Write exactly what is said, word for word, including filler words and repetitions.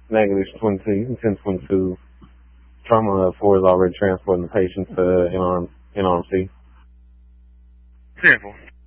Negative twenty-two, ten twenty-two. Trauma four is already transporting the patient to N R M C. Simple.